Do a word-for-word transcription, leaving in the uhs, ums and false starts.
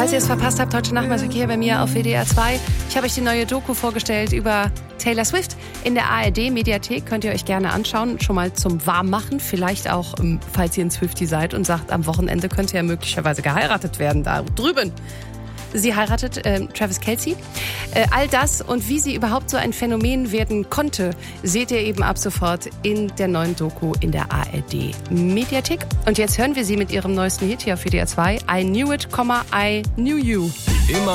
Falls ihr es verpasst habt, heute Nachmittag hier bei mir auf W D R zwei. Ich habe euch die neue Doku vorgestellt über Taylor Swift. In der A R D-Mediathek könnt ihr euch gerne anschauen, schon mal zum Warmmachen. Vielleicht auch, falls ihr ein Swiftie seid und sagt, am Wochenende könnte ja möglicherweise geheiratet werden da drüben. Sie heiratet äh, Travis Kelce. Äh, all das und wie sie überhaupt so ein Phänomen werden konnte, seht ihr eben ab sofort in der neuen Doku in der A R D-Mediathek. Und jetzt hören wir sie mit ihrem neuesten Hit hier auf W D R zwei. I Knew It, I Knew You. Immer